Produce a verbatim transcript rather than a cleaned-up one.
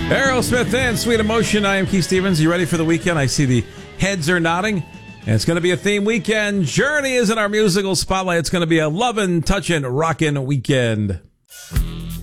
Aerosmith and Sweet Emotion. I am Keith Stevens. You ready for the weekend? I see the heads are nodding. And it's going to be a theme weekend. Journey is in our musical spotlight. It's going to be a lovin', touchin', rockin' weekend.